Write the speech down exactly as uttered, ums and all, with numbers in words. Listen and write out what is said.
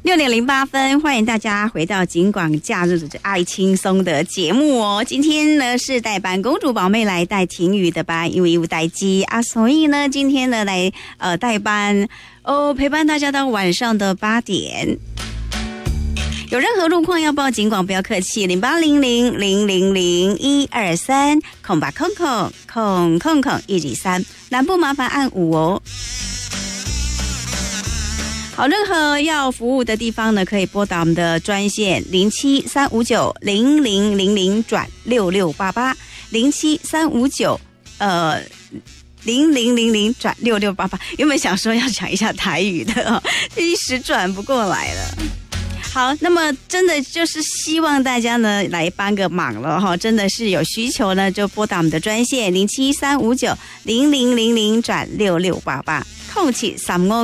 六点零八分，欢迎大家回到警广假日这爱轻松的节目哦。今天呢是代班公主宝妹来带婷雨的班，因为有待机啊，所以呢今天呢来呃代班哦，陪伴大家到晚上的八点。有任何路况要报警广，不要客气，零八零零零零零一二三空吧空空空空空一二三，南部麻烦按五哦。好，任何要服务的地方呢，可以拨打我们的专线零七三五九零零零零转六六八八零七三五九呃零零零零转六六八八。原本想说要讲一下台语的哦，一时转不过来了。好，那么真的就是希望大家呢来帮个忙了哈，真的是有需求呢就拨打我们的专线零七三五九零零零零转六六八八，空气三五。